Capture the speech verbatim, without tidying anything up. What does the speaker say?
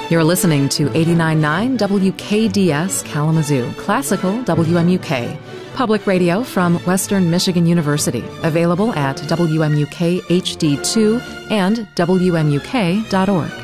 You're listening to eighty-nine point nine W K D S Kalamazoo, classical W M U K. Public radio from Western Michigan University, available at W M U K H D two and W M U K dot org.